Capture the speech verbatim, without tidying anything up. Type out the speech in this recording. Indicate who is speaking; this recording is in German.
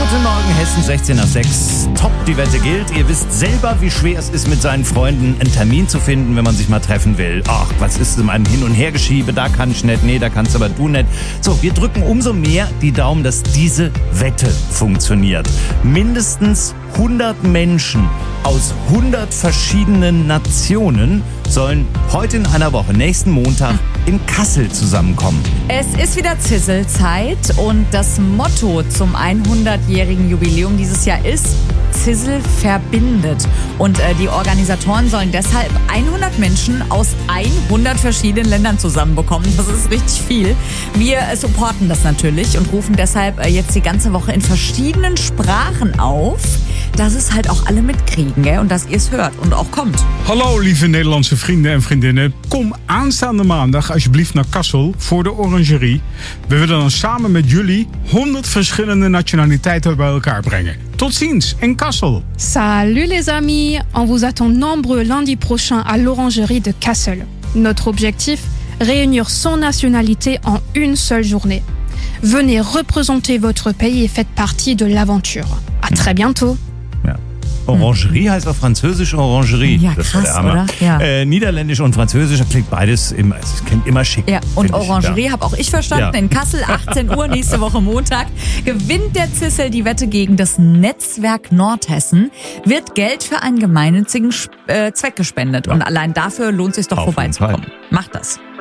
Speaker 1: Guten Morgen, Hessen, sechzehn nach sechs. Top, die Wette gilt. Ihr wisst selber, wie schwer es ist, mit seinen Freunden einen Termin zu finden, wenn man sich mal treffen will. Ach, was ist denn ein Hin- und Hergeschiebe? Da kann ich nicht, nee, da kannst aber du nicht. So, wir drücken umso mehr die Daumen, dass diese Wette funktioniert. Mindestens hundert Menschen aus hundert verschiedenen Nationen sollen heute in einer Woche, nächsten Montag, in Kassel zusammenkommen.
Speaker 2: Es ist wieder Zisselzeit und das Motto zum hundertjährigen Jubiläum dieses Jahr ist Zissel verbindet. Und äh, die Organisatoren sollen deshalb hundert Menschen aus hundert verschiedenen Ländern zusammenbekommen. Das ist richtig viel. Wir äh, supporten das natürlich und rufen deshalb äh, jetzt die ganze Woche in verschiedenen Sprachen auf, dass es halt auch alle mitkriegen, gell? Und dass ihr es hört und auch kommt.
Speaker 3: Hallo lieve Nederlandse vrienden en vriendinnen. Kom aanstaande maandag alsjeblieft naar Kassel voor de Orangerie. We willen dan samen met jullie honderd verschillende nationaliteiten bij elkaar brengen. Tot ziens in Kassel.
Speaker 4: Salut les amis, on vous attend nombreux lundi prochain à l'Orangerie de Kassel. Notre objectif, réunir cent nationalités en une seule journée. Venez représenter votre pays et faites partie de l'aventure. À très bientôt.
Speaker 1: Ja. Orangerie heißt auf Französisch Orangerie.
Speaker 2: Ja,
Speaker 1: das
Speaker 2: krass,
Speaker 1: war der Hammer.
Speaker 2: oder? Ja.
Speaker 1: Äh, Niederländisch und Französisch klingt beides immer, es klingt immer schick.
Speaker 2: Ja, und
Speaker 1: ich.
Speaker 2: Orangerie
Speaker 1: Ja.
Speaker 2: habe auch ich verstanden.
Speaker 1: Ja.
Speaker 2: In Kassel, achtzehn Uhr, nächste Woche Montag, gewinnt der Zissel die Wette gegen das Netzwerk Nordhessen, wird Geld für einen gemeinnützigen äh, Zweck gespendet.
Speaker 1: Ja.
Speaker 2: Und allein dafür lohnt es sich doch
Speaker 1: Auf jeden
Speaker 2: vorbeizukommen.
Speaker 1: Fall.
Speaker 2: Macht das.